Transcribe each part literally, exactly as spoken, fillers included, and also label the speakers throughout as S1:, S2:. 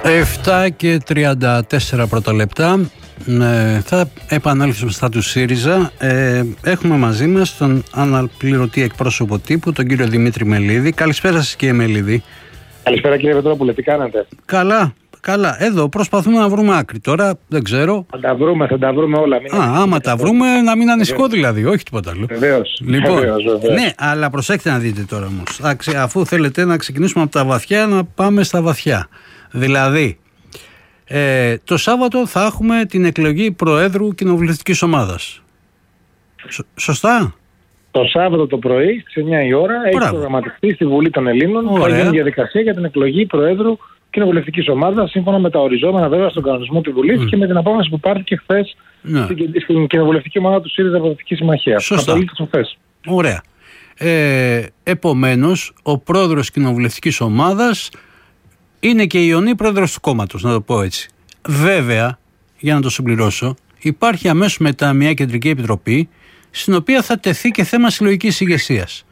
S1: επτά και τριάντα τέσσερα πρώτα λεπτά. Ε, θα επανέλθουμε στα του ΣΥΡΙΖΑ. Ε, έχουμε μαζί μας τον αναπληρωτή εκπρόσωπο τύπου, τον κύριο Δημήτρη Μελίδη. Καλησπέρα σας, κύριε Μελίδη.
S2: Καλησπέρα, κύριε Πετρόπουλε, τι κάνετε?
S1: Καλά, καλά. Εδώ προσπαθούμε να βρούμε άκρη. Τώρα δεν ξέρω.
S2: Θα τα βρούμε, θα τα βρούμε όλα. Μην
S1: Α, άμα τα βρούμε, να μην ανησυχώ δηλαδή, όχι τίποτα άλλο.
S2: Βεβαίως.
S1: Λοιπόν,
S2: βεβαίως, βεβαίως.
S1: ναι, αλλά προσέξτε να δείτε τώρα όμως. Αφού θέλετε να ξεκινήσουμε από τα βαθιά, να πάμε στα βαθιά. Δηλαδή, ε, το Σάββατο θα έχουμε την εκλογή Προέδρου Κοινοβουλευτικής Ομάδας. Σ- σωστά?
S2: Το Σάββατο το πρωί, στις εννιά η ώρα, έχει
S1: Μπράβο.
S2: προγραμματιστεί στη Βουλή των Ελλήνων.
S1: Ωραία.
S2: Θα γίνει διαδικασία για την εκλογή Προέδρου Κοινοβουλευτικής Ομάδας, σύμφωνα με τα οριζόμενα βέβαια στον κανονισμό του Βουλής
S1: Mm.
S2: και με την απόφαση που πάρθηκε χθες
S1: Ναι.
S2: στην, στην Κοινοβουλευτική Ομάδα του ΣΥΡΙΖΑ Προοδευτική Συμμαχία.
S1: Σωστά.
S2: Απολύτως σοφές.
S1: Ωραία. Ε, επομένως, ο πρόεδρος Κοινοβουλευτικής Ομάδας είναι και η ιονή πρόεδρος του κόμματος, να το πω έτσι. Βέβαια, για να το συμπληρώσω, υπάρχει αμέσως μετά μια κεντρική επιτροπή, στην οποία θα τεθεί και θέμα συλλογικής ηγεσίας.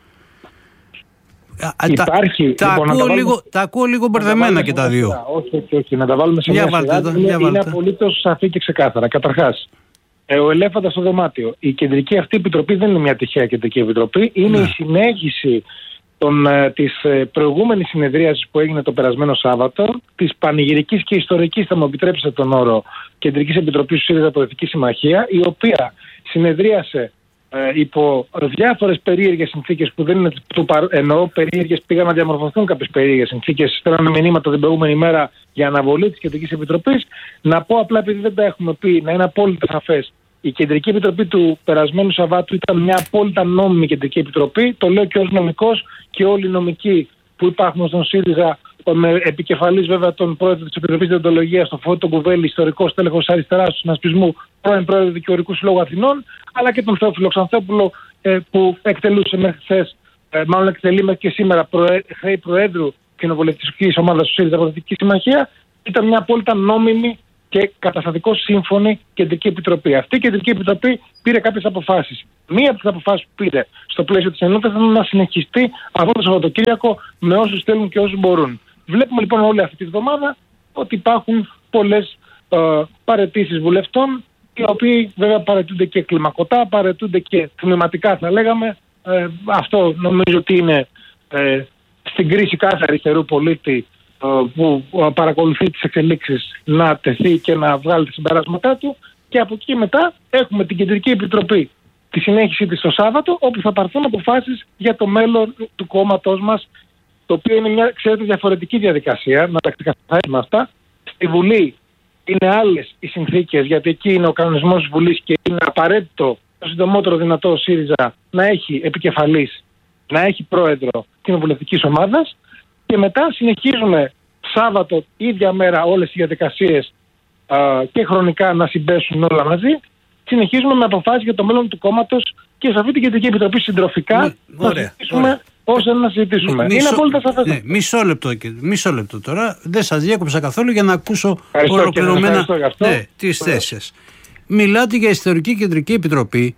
S2: Υπάρχει,
S1: Τα, τα,
S2: λοιπόν, να
S1: ακούω
S2: τα βάλουμε-
S1: λίγο, τα ακούω λίγο μπερδεμένα και τα δύο.
S2: Όχι, όχι, όχι. Να τα βάλουμε σε
S1: Για
S2: μια
S1: βάλτε
S2: σειρά.
S1: τα,
S2: Είναι,
S1: για
S2: είναι
S1: βάλτε.
S2: απολύτως σαφή και ξεκάθαρα. Καταρχάς, ε, ο ελέφαντας στο δωμάτιο. Η κεντρική αυτή επιτροπή δεν είναι μια τυχαία κεντρική επιτροπή. Είναι
S1: Ναι.
S2: η συνέχιση των, ε, της ε, προηγούμενης συνεδρίασης που έγινε το περασμένο Σάββατο, της πανηγυρικής και ιστορικής, θα μου επιτρέψετε τον όρο, Κεντρικής Επιτροπής του ΣΥΡΙΖΑ Προοδευτική Συμμαχία, η οποία συνεδρίασε ε, υπό διάφορες περίεργες συνθήκες που δεν είναι του παρ... εννοώ περίεργες, πήγαν να διαμορφωθούν κάποιες περίεργες συνθήκες. Στέλναμε μηνύματα την προηγούμενη μέρα για αναβολή της Κεντρικής Επιτροπής. Να πω απλά, επειδή δεν τα έχουμε πει, να είναι απόλυτα σαφές. Η Κεντρική Επιτροπή του περασμένου Σαββάτου ήταν μια απόλυτα νόμιμη Κεντρική Επιτροπή. Το λέω και ως νομικός, και όλοι οι νομικοί που υπάρχουν στον ΣΥΡΙΖΑ, με επικεφαλής βέβαια τον πρόεδρο της Επιτροπής Διοντολογίας, τον Φώτο Κουβέλη, ιστορικός τέλεχος αριστεράς του συνασπισμού, πρώην πρόεδρο του Δικηγορικού Συλλόγου Αθηνών, αλλά και τον Θεόφιλο Ξανθόπουλο, ε, που εκτελούσε μέχρι χθες, ε, μάλλον εκτελεί μέχρι και σήμερα, προέ, χρέη Προέδρου Κοινοβουλευτικής Ομάδας του ΣΥΡΙΖΑ Προοδευτική Συμμαχία. Ήταν μια απόλυτα νόμιμη και καταστατικό σύμφωνη Κεντρική Επιτροπή. Αυτή η Κεντρική Επιτροπή πήρε κάποιες αποφάσεις. Μία από τις αποφάσεις που πήρε στο πλαίσιο της ενότητας ήταν να συνεχιστεί αυτό το Σαββατοκύριακο με όσους θέλουν και όσους μπορούν. Βλέπουμε λοιπόν όλη αυτή τη βδομάδα ότι υπάρχουν πολλές ε, παραιτήσεις βουλευτών, οι οποίοι βέβαια παραιτούνται και κλιμακωτά, παραιτούνται και τμηματικά θα λέγαμε. Ε, αυτό νομίζω ότι είναι ε, στην κρίση κάθε αριστερού πολίτη που παρακολουθεί τις εξελίξεις να τεθεί και να βγάλει τα συμπεράσματά του, και από εκεί μετά έχουμε την Κεντρική Επιτροπή, τη συνέχιση της το Σάββατο, όπου θα πάρθουν αποφάσεις για το μέλλον του κόμματός μας, το οποίο είναι μια, ξέρετε, διαφορετική διαδικασία, να τα ξεκαθαρίσουμε αυτά. Στη Βουλή είναι άλλες οι συνθήκες, γιατί εκεί είναι ο κανονισμός της Βουλής και είναι απαραίτητο το συντομότερο δυνατό ο ΣΥΡΙΖΑ να έχει επικεφαλής, να έχει πρόεδρο κοινοβουλευτικής ομάδας. Και μετά συνεχίζουμε Σάββατο, ίδια μέρα, όλες οι διαδικασίες α, και χρονικά να συμπέσουν όλα μαζί. Συνεχίζουμε με αποφάσεις για το μέλλον του κόμματος και σε αυτή την Κεντρική Επιτροπή συντροφικά
S1: Ναι,
S2: να
S1: ωραία,
S2: συζητήσουμε όσο να συζητήσουμε.
S1: Μισό-
S2: Είναι απόλυτα σαφές.
S1: ναι, μισό, λεπτό, και- μισό λεπτό τώρα. Δεν σας διέκοψα καθόλου για να ακούσω
S2: Ευχαριστώ,
S1: ολοκληρωμένα,
S2: κύριε, ευχαριστώ γι' αυτό.
S1: ναι, τις
S2: Ωραία.
S1: θέσεις σας. Μιλάτε για ιστορική Κεντρική Επιτροπή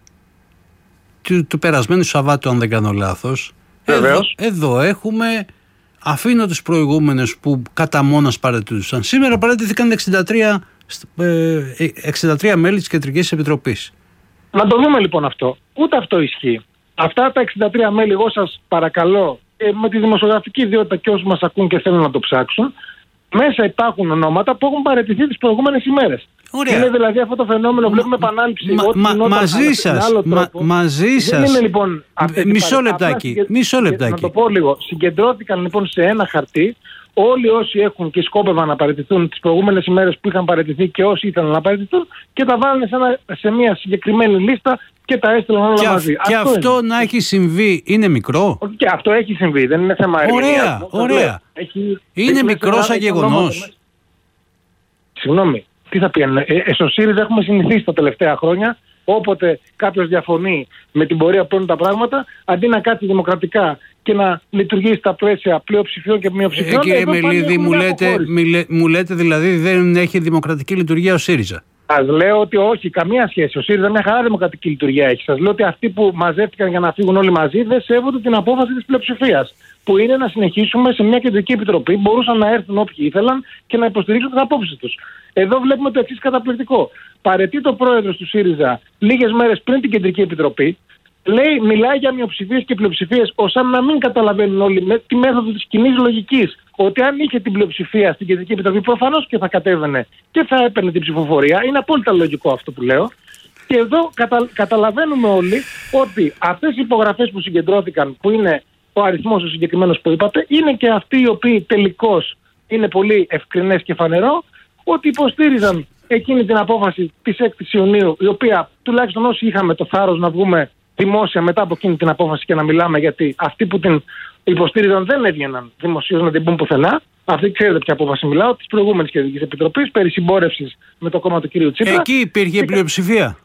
S1: του, του περασμένου Σαββάτου, αν δεν κάνω λάθος. Εδώ,
S2: Βεβαίως.
S1: εδώ έχουμε, αφήνω τους προηγούμενους που κατά μόνας παραιτούνταν. Σήμερα παραιτήθηκαν εξήντα τρία, ε, εξήντα τρία μέλη της Κεντρικής Επιτροπής.
S2: Να το δούμε λοιπόν αυτό. Ούτε αυτό ισχύει. Αυτά τα εξήντα τρία μέλη, εγώ σας παρακαλώ, ε, με τη δημοσιογραφική ιδιότητα και όσοι μας ακούν και θέλουν να το ψάξουν, μέσα υπάρχουν ονόματα που έχουν παραιτηθεί τις προηγούμενες ημέρες.
S1: Ωραία.
S2: Είναι δηλαδή αυτό το φαινόμενο, βλέπουμε επανάληψη.
S1: Μα-
S2: ό,τι
S1: μα-
S2: γινόταν,
S1: μαζί
S2: αλλά με
S1: σας,
S2: άλλο
S1: μα-
S2: τρόπο.
S1: μαζί
S2: Δεν
S1: σας.
S2: είναι λοιπόν αυτή
S1: Μισό
S2: την
S1: λεπτάκι,
S2: απλά συγκε-
S1: μισό λεπτάκι.
S2: Να το πω λίγο. Συγκεντρώθηκαν λοιπόν σε ένα χαρτί όλοι όσοι έχουν και σκόπευαν να παραιτηθούν τις προηγούμενες ημέρες που είχαν παραιτηθεί και όσοι ήθελαν να παραιτηθούν, και τα βάλανε σε, ένα, σε μια συγκεκριμένη λίστα και τα έστειλαν όλα
S1: Και,
S2: μαζί.
S1: και αυτό,
S2: είναι.
S1: να έχει συμβεί είναι μικρό.
S2: Και αυτό έχει συμβεί, δεν είναι θέμα ερμηνείας.
S1: Ωραία,
S2: Όπως σας
S1: ωραία.
S2: λέω. Έχει,
S1: Είναι
S2: έχει
S1: μικρό
S2: μέσα
S1: σαν
S2: έχει
S1: γεγονός.
S2: ονόματα μέσα. Συγγνώμη, τι θα πει, ε, ε, στο ΣΥΡΙΖΑ έχουμε συνηθίσει τα τελευταία χρόνια, όποτε κάποιος διαφωνεί με την πορεία που παίρνουν τα πράγματα, αντί να κάτσει δημοκρατικά και να λειτουργεί στα πλαίσια πλειοψηφιών και
S1: Ε,
S2: μειοψηφιών.
S1: κύριε
S2: εδώ πάλι
S1: Μελίδη,
S2: έχουμε
S1: μου
S2: μια
S1: λέτε,
S2: αποχώρηση.
S1: μιλέ- μου λέτε δηλαδή δεν έχει δημοκρατική λειτουργία ο ΣΥΡΙΖΑ.
S2: Σας λέω ότι όχι, καμία σχέση. Ο ΣΥΡΙΖΑ μια χαρά δημοκρατική λειτουργία έχει. Σας λέω ότι αυτοί που μαζεύτηκαν για να φύγουν όλοι μαζί δεν σέβονται την απόφαση της πλειοψηφίας. που είναι να συνεχίσουμε σε μια κεντρική επιτροπή. Μπορούσαν να έρθουν όποιοι ήθελαν και να υποστηρίξουν την απόψη τους. Εδώ βλέπουμε το εξής καταπληκτικό. Παραιτεί το πρόεδρος του ΣΥΡΙΖΑ λίγες μέρες πριν την κεντρική επιτροπή. Λέει, μιλάει για μειοψηφίες και πλειοψηφίες, ως αν να μην καταλαβαίνουν όλοι με τη μέθοδο της κοινής λογικής. Ότι αν είχε την πλειοψηφία στην κεντρική επιτροπή, προφανώς και θα κατέβαινε και θα έπαιρνε την ψηφοφορία. Είναι απόλυτα λογικό αυτό που λέω. Και εδώ κατα, καταλαβαίνουμε όλοι ότι αυτές οι υπογραφές που συγκεντρώθηκαν, που είναι ο αριθμός ο συγκεκριμένος που είπατε, είναι και αυτοί οι οποίοι τελικώς είναι πολύ ευκρινές και φανερό, ότι υποστήριζαν εκείνη την απόφαση της έκτης Ιουνίου, η οποία τουλάχιστον όσοι είχαμε το θάρρος να βγούμε δημόσια μετά από εκείνη την απόφαση και να μιλάμε, γιατί αυτοί που την υποστήριζαν δεν έβγαιναν δημοσίως να την πούν πουθενά. Αυτή ξέρετε ποια απόφαση μιλάω, της προηγούμενης Κεντρικής Επιτροπής περί συμπόρευσης με το κόμμα του κ. Τσίπρα.
S1: Εκεί υπήρχε και... πλειοψηφία.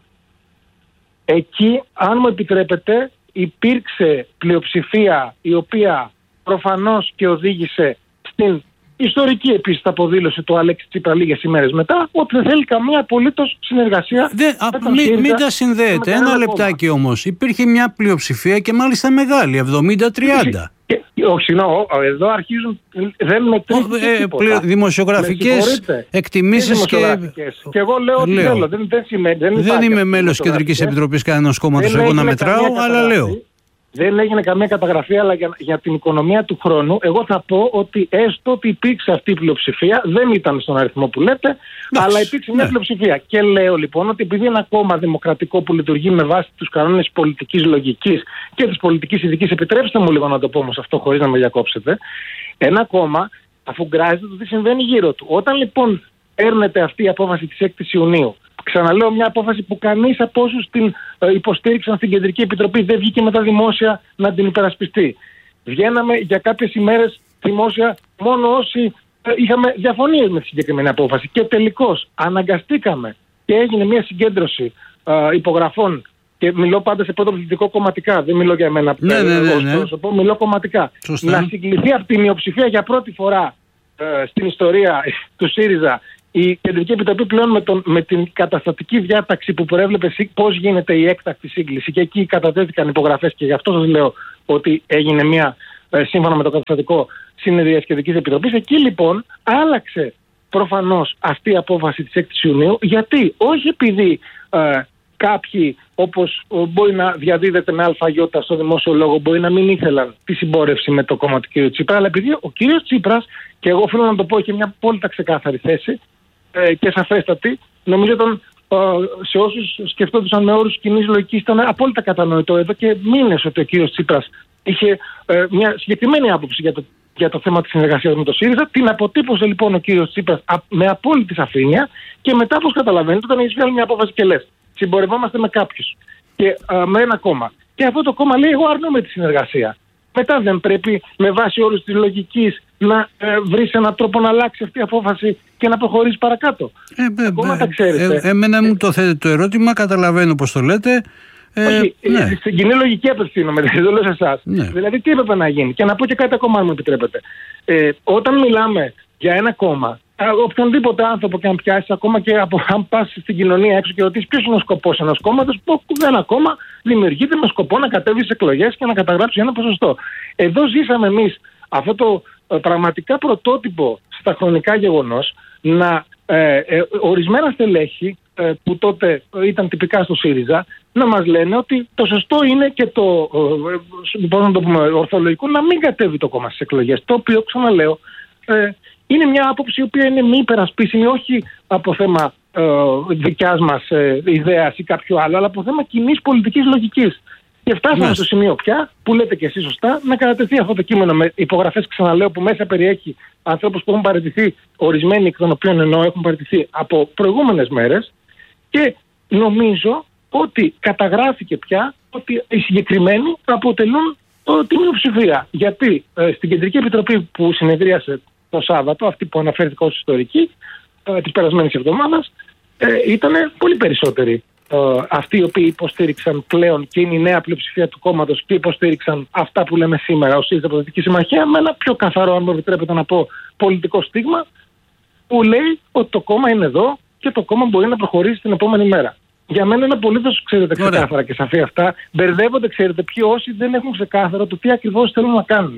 S2: Εκεί, αν μου επιτρέπετε, υπήρξε πλειοψηφία η οποία προφανώς και οδήγησε στην ιστορική επίσης αποδήλωση του Αλέξη Τσίπρα λίγες ημέρες μετά, ότι δεν θέλει καμία απολύτως συνεργασία.
S1: Δεν, α, μην, μην τα συνδέετε. Ένα λεπτάκι κόμμα. Όμως. Υπήρχε μια πλειοψηφία και μάλιστα μεγάλη, εβδομήντα τριάντα.
S2: Όχι, no, εδώ αρχίζουν. Δεν μετρήσουν.
S1: Ε, δημοσιογραφικές εκτιμήσεις και.
S2: Και εγώ λέω ότι θέλω. Δεν, δεν, σημαίνει, δεν,
S1: δεν είμαι μέλος της Κεντρικής Επιτροπής κανένας κόμματος εγώ να μετράω, αλλά λέω.
S2: Δεν έγινε καμία καταγραφή, αλλά για, για την οικονομία του χρόνου, εγώ θα πω ότι έστω ότι υπήρξε αυτή η πλειοψηφία, δεν ήταν στον αριθμό που λέτε, Άς, αλλά υπήρξε μια ναι. πλειοψηφία. Και λέω λοιπόν ότι επειδή ένα κόμμα δημοκρατικό που λειτουργεί με βάση τους κανόνες της πολιτικής λογικής και της πολιτικής ειδικής, επιτρέψτε μου λίγο να το πω όμως αυτό χωρίς να με διακόψετε, ένα κόμμα αφουγκράζεται το τι συμβαίνει γύρω του. Όταν λοιπόν παίρνεται αυτή η απόφαση της έκτης Ιουνίου, ξαναλέω μια απόφαση που κανείς από όσους την ε, υποστήριξαν στην Κεντρική Επιτροπή δεν βγήκε μετά δημόσια να την υπερασπιστεί. Βγαίναμε για κάποιες ημέρες δημόσια μόνο όσοι ε, είχαμε διαφωνίες με τη συγκεκριμένη απόφαση. Και τελικώς αναγκαστήκαμε και έγινε μια συγκέντρωση ε, υπογραφών. Και μιλώ πάντα σε πρώτο πληθυντικό κομματικά. Δεν μιλώ για εμένα που
S1: ναι, ναι, ναι, ναι.
S2: πρόσωπο, μιλώ κομματικά.
S1: Σωστά.
S2: Να συγκληθεί από τη μειοψηφία για πρώτη φορά ε, στην ιστορία του ΣΥΡΙΖΑ. Η Κεντρική Επιτροπή πλέον με, τον, με την καταστατική διάταξη που προέβλεπε πώς γίνεται η έκτακτη σύγκληση και εκεί κατατέθηκαν υπογραφές και γι' αυτό σας λέω ότι έγινε μια ε, σύμφωνα με το καταστατικό συνεδρία της Κεντρικής Επιτροπής. Εκεί λοιπόν άλλαξε προφανώς αυτή η απόφαση της έκτης Ιουνίου. Γιατί? Όχι επειδή ε, κάποιοι όπως μπορεί να διαδίδεται με αλφαγιώτα στο δημόσιο λόγο μπορεί να μην ήθελαν τη συμπόρευση με το κόμμα του κ. Τσίπρα, αλλά επειδή ο κ. Τσίπρας, και εγώ οφείλω να το πω, είχε μια απόλυτα ξεκάθαρη θέση ε, και σαφέστατη, νομίζω ήταν ε, σε όσους σκεφτόντουσαν με όρους κοινής λογικής ήταν απόλυτα κατανοητό εδώ και μήνες ότι ο κ. Τσίπρας είχε ε, μια συγκεκριμένη άποψη για το, για το θέμα της συνεργασίας με το ΣΥΡΙΖΑ. Την αποτύπωσε λοιπόν ο κ. Τσίπρας α, με απόλυτη σαφήνεια και μετά, όπως καταλαβαίνετε, όταν έχεις βγάλει μια απόφαση και λες συμπορευόμαστε με κάποιους και α, με ένα κόμμα. Και αυτό το κόμμα λέει: εγώ αρνούμαι τη συνεργασία. Μετά δεν πρέπει με βάση όρους της λογικής να ε, βρεις έναν τρόπο να αλλάξει αυτή η απόφαση και να προχωρήσει παρακάτω.
S1: Ε, ε, Ακόμα ε, τα ξέρετε. Ε, εμένα μου το θέτει το ερώτημα, καταλαβαίνω πώς το λέτε. Ε,
S2: Όχι,
S1: ναι.
S2: Στην κοινή λογική απευθύνομαι, δεν το λέω σε εσάς.
S1: Ναι.
S2: Δηλαδή, τι έπρεπε να γίνει. Και να πω και κάτι ακόμα, αν μου επιτρέπετε. Ε, όταν μιλάμε για ένα κόμμα, οποιονδήποτε άνθρωπο και αν πιάσει, ακόμα και από, αν πας στην κοινωνία έξω και ρωτήσεις ποιος είναι ο σκοπός ενός κόμματος, ένα κόμμα δημιουργείται με σκοπό να κατέβει στις εκλογές και να καταγράψει ένα ποσοστό. Εδώ ζήσαμε εμείς αυτό το ε, πραγματικά πρωτότυπο στα χρονικά γεγονός να ε, ε, ορισμένα στελέχη ε, που τότε ήταν τυπικά στο ΣΥΡΙΖΑ να μας λένε ότι το σωστό είναι και το, ε, πώς να το πούμε, ορθολογικό να μην κατέβει το κόμμα στις εκλογές. Το οποίο, ξαναλέω, ε, είναι μια άποψη η οποία είναι μη υπερασπίσιμη, όχι από θέμα ε, δικιάς μας ε, ιδέας ή κάποιο άλλο, αλλά από θέμα κοινής πολιτικής λογικής. Και φτάσαμε yes. στο σημείο πια, που λέτε και εσείς σωστά, να κατατεθεί αυτό το κείμενο με υπογραφές, ξαναλέω, που μέσα περιέχει ανθρώπους που έχουν παραιτηθεί, ορισμένοι εκ των οποίων εννοώ έχουν παραιτηθεί από προηγούμενες μέρες, και νομίζω ότι καταγράφηκε πια ότι οι συγκεκριμένοι αποτελούν ε, τη μειοψηφία. Γιατί ε, στην Κεντρική Επιτροπή που συνεδρίασε το Σάββατο, αυτή που αναφέρθηκα ως ιστορική, ε, της περασμένης εβδομάδας, ε, ήταν πολύ περισσότεροι ε, αυτοί οι οποίοι υποστήριξαν πλέον και είναι η νέα πλειοψηφία του κόμματος και υποστήριξαν αυτά που λέμε σήμερα ως ΣΥΡΙΖΑ Προοδευτική Συμμαχία, με ένα πιο καθαρό, αν μου επιτρέπετε να πω, πολιτικό στίγμα, που λέει ότι το κόμμα είναι εδώ και το κόμμα μπορεί να προχωρήσει την επόμενη μέρα. Για μένα είναι απολύτως, ξέρετε, ξεκάθαρα και σαφή αυτά. Μπερδεύονται, ξέρετε, ποιοι όσοι δεν έχουν ξεκάθαρο το τι ακριβώς θέλουν να κάνουν.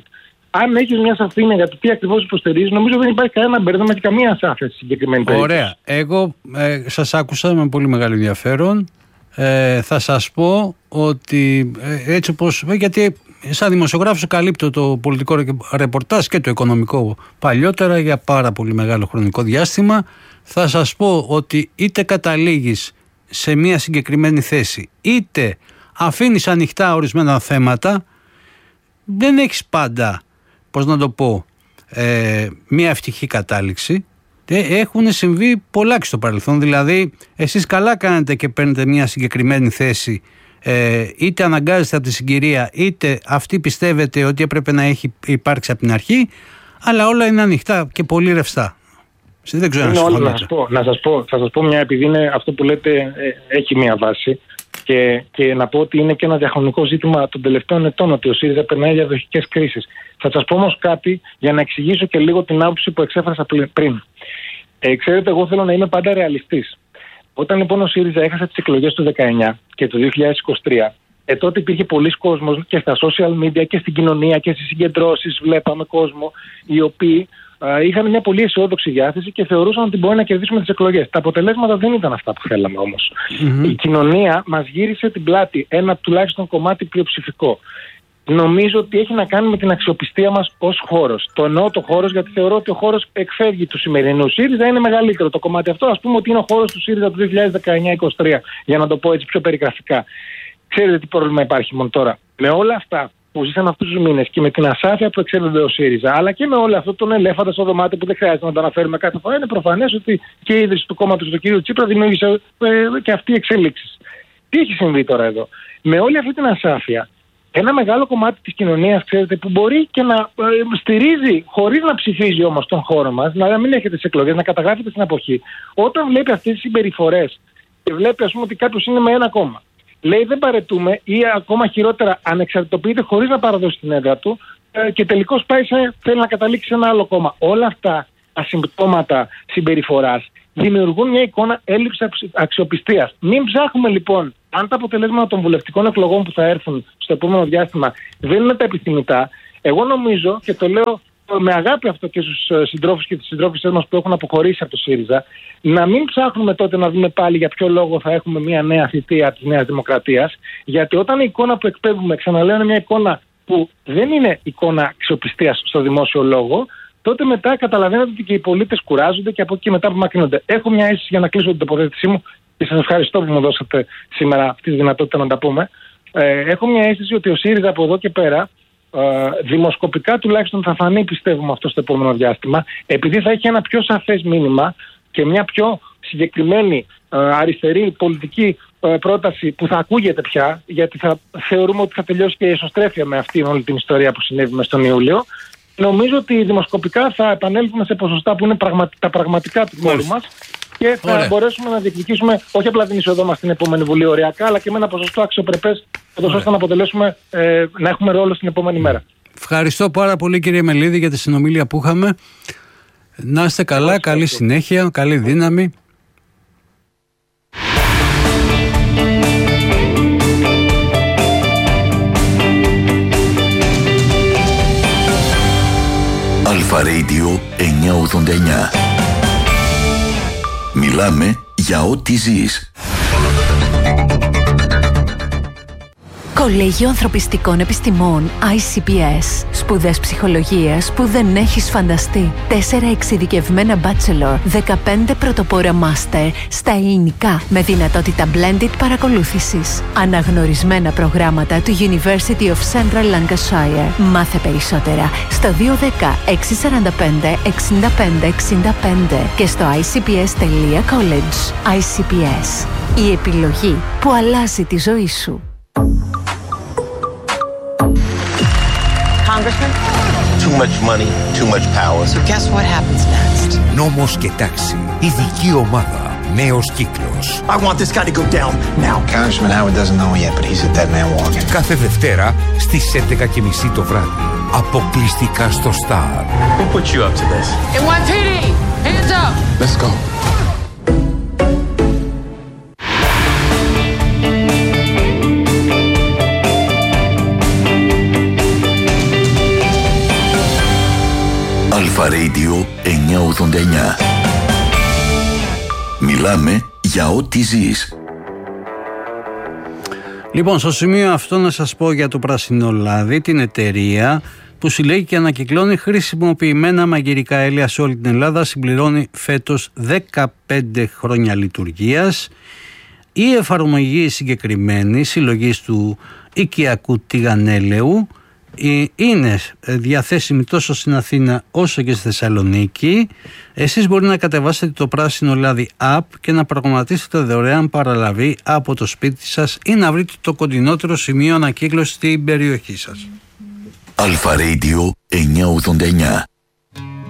S2: αν έχεις μια σαφήνεια για το τι ακριβώς υποστηρίζεις, νομίζω δεν υπάρχει κανένα μπέρδεμα και καμία ασάφεια στη συγκεκριμένη περίπτωση.
S1: Ωραία. Εγώ ε, σας άκουσα με πολύ μεγάλο ενδιαφέρον. Ε, θα σας πω ότι ε, έτσι όπως, γιατί σαν δημοσιογράφος καλύπτω το πολιτικό ρεπορτάζ και το οικονομικό παλιότερα για πάρα πολύ μεγάλο χρονικό διάστημα. Θα σας πω ότι είτε καταλήγεις σε μια συγκεκριμένη θέση, είτε αφήνεις ανοιχτά ορισμένα θέματα, δεν έχεις πάντα, πώς να το πω, ε, μια ευτυχή κατάληξη. Έχουν συμβεί πολλά και στο παρελθόν. Δηλαδή, εσείς καλά κάνετε και παίρνετε μια συγκεκριμένη θέση, ε, είτε αναγκάζεστε από τη συγκυρία, είτε αυτή πιστεύετε ότι έπρεπε να έχει υπάρξει από την αρχή, αλλά όλα είναι ανοιχτά και πολύ ρευστά. Δεν ξέρω
S2: είναι όλα, να σας πω, να σας πω, θα σας πω μια, επειδή είναι αυτό που λέτε ε, έχει μια βάση και, και να πω ότι είναι και ένα διαχρονικό ζήτημα των τελευταίων ετών ότι ο ΣΥΡΙΖΑ περνάει διαδοχικές κρίσεις. Θα σας πω όμως κάτι για να εξηγήσω και λίγο την άποψη που εξέφρασα πριν. Ε, ξέρετε, εγώ θέλω να είμαι πάντα ρεαλιστής. Όταν λοιπόν ο ΣΥΡΙΖΑ έχασε τις εκλογές του δεκαεννιά και το δύο χιλιάδες είκοσι τρία, ε, τότε υπήρχε πολλοί κόσμος και στα social media και στην κοινωνία και στις συγκεντρώσεις. Βλέπαμε κόσμο οι οποίοι ε, είχαν μια πολύ αισιόδοξη διάθεση και θεωρούσαν ότι μπορεί να κερδίσουμε τις εκλογές. Τα αποτελέσματα δεν ήταν αυτά που θέλαμε όμως. Mm-hmm. Η κοινωνία μας γύρισε την πλάτη, ένα τουλάχιστον κομμάτι πλειοψηφικό. Νομίζω ότι έχει να κάνει με την αξιοπιστία μας ως χώρος. Το εννοώ το χώρος γιατί θεωρώ ότι ο χώρος εκφεύγει του σημερινού ΣΥΡΙΖΑ, είναι μεγαλύτερο το κομμάτι αυτό. Ας πούμε ότι είναι ο χώρος του ΣΥΡΙΖΑ του δύο χιλιάδες δεκαεννιά είκοσι τρία, για να το πω έτσι πιο περιγραφικά. Ξέρετε τι πρόβλημα υπάρχει μόνο τώρα? Με όλα αυτά που ζήσαμε αυτούς τους μήνες και με την ασάφεια που εξέρχονται ο ΣΥΡΙΖΑ, αλλά και με όλο αυτό τον ελέφαντα στο δωμάτιο που δεν χρειάζεται να το αναφέρουμε κάθε φορά, είναι προφανές ότι και η ίδρυση του κόμματος του κ. Τσίπρα δημιούργησε ε, και αυτή η εξέλιξη. Τι έχει συμβεί τώρα εδώ? Με όλη αυτή την ασάφεια, ένα μεγάλο κομμάτι της κοινωνίας, ξέρετε, που μπορεί και να ε, στηρίζει χωρίς να ψηφίζει όμως τον χώρο μας, να μην έχετε τις εκλογές, να καταγράφετε στην αποχή, όταν βλέπει αυτές τις συμπεριφορές και βλέπει, ας πούμε, ότι κάποιος είναι με ένα κόμμα, λέει δεν παρετούμε ή ακόμα χειρότερα ανεξαρτητοποιείται χωρίς να παραδώσει την έδρα του ε, και τελικώς πάει σε, θέλει να καταλήξει σε ένα άλλο κόμμα. Όλα αυτά τα συμπτώματα συμπεριφοράς δημιουργούν μια εικόνα έλλειψης αξιοπιστίας. Μην ψάχνουμε λοιπόν, αν τα αποτελέσματα των βουλευτικών εκλογών που θα έρθουν στο επόμενο διάστημα δεν είναι τα επιθυμητά. Εγώ νομίζω, και το λέω με αγάπη αυτό και στους συντρόφους και τις συντρόφισσές μας που έχουν αποχωρήσει από το ΣΥΡΙΖΑ, να μην ψάχνουμε τότε να δούμε πάλι για ποιο λόγο θα έχουμε μια νέα θητεία της Νέας Δημοκρατίας, γιατί όταν η εικόνα που εκπέμπουμε, ξαναλέω, είναι μια εικόνα που δεν είναι εικόνα αξιοπιστίας στο δημόσιο λόγο, τότε μετά καταλαβαίνετε ότι και οι πολίτες κουράζονται και από εκεί και μετά απομακρύνονται. Έχω μια αίσθηση, για να κλείσω την τοποθέτησή μου, και σας ευχαριστώ που μου δώσατε σήμερα αυτή τη δυνατότητα να τα πούμε. Ε, έχω μια αίσθηση ότι ο ΣΥΡΙΖΑ από εδώ και πέρα, ε, δημοσκοπικά τουλάχιστον θα φανεί, πιστεύουμε, αυτό στο επόμενο διάστημα, επειδή θα έχει ένα πιο σαφές μήνυμα και μια πιο συγκεκριμένη ε, αριστερή πολιτική ε, πρόταση που θα ακούγεται πια, γιατί θα θεωρούμε ότι θα τελειώσει και η εσωστρέφεια με αυτήν όλη την ιστορία που συνέβη μες τον Ιούλιο. Νομίζω ότι δημοσκοπικά θα επανέλθουμε σε ποσοστά που είναι πραγμα... τα πραγματικά του χώρου μας και θα Ωραία. μπορέσουμε να διεκδικήσουμε όχι απλά την είσοδό μας στην επόμενη Βουλή οριακά, αλλά και με ένα ποσοστό αξιοπρεπές, ώστε να αποτελέσουμε, ε, να έχουμε ρόλο στην επόμενη μέρα.
S1: Ευχαριστώ πάρα πολύ, κύριε Μελίδη, για τη συνομιλία που είχαμε. Να είστε καλά, Ευχαριστώ. Καλή συνέχεια, καλή δύναμη.
S3: Αλφα Radio εννιακόσια ογδόντα εννιά. Μιλάμε για ό,τι ζεις.
S4: Κολέγιο Ανθρωπιστικών Επιστημών άι σι πι ες. Σπουδές ψυχολογίας που δεν έχεις φανταστεί. Τέσσερα εξειδικευμένα bachelor, δεκαπέντε πρωτοπόρα master στα ελληνικά με δυνατότητα blended παρακολούθησης. Αναγνωρισμένα προγράμματα του University of Central Lancashire. Μάθε περισσότερα στο δύο ένα μηδέν έξι τέσσερα πέντε εξήντα πέντε εξήντα πέντε και στο άι σι πι ες τελεία college. άι σι πι ες. Η επιλογή που αλλάζει τη ζωή σου.
S5: Congressman? Too much money, too much power. So guess what happens next?
S6: Νόμος και τάξη. Ειδική ομάδα. Νέος κύκλος.
S7: I want this guy to go down now.
S8: Congressman Howard doesn't know yet, but he's a dead man walking.
S6: Κάθε Δευτέρα στις έντεκα και μισή το βράδυ. Αποκλειστικά στο Star.
S5: Who put you up to this?
S9: εν γουάι πι ντι! Hands up!
S8: Let's go.
S3: Αλφα Radio εννιακόσια ογδόντα εννιά. Μιλάμε για ό,τι ζεις.
S1: Λοιπόν, στο σημείο αυτό να σας πω για το Πράσινο Λάδι, την εταιρεία που συλλέγει και ανακυκλώνει χρησιμοποιημένα μαγειρικά έλαια σε όλη την Ελλάδα, συμπληρώνει φέτος δεκαπέντε χρόνια λειτουργίας. Η εφαρμογή συγκεκριμένη συλλογής του οικιακού τηγανέλαιου είναι διαθέσιμη τόσο στην Αθήνα όσο και στη Θεσσαλονίκη. Εσείς μπορείτε να κατεβάσετε το Πράσινο Λάδι app και να πραγματίσετε δωρεάν παραλαβή από το σπίτι σας ή να βρείτε το κοντινότερο σημείο ανακύκλωσης στην περιοχή σας.
S3: Αλφα Radio εννιακόσια ογδόντα εννιά.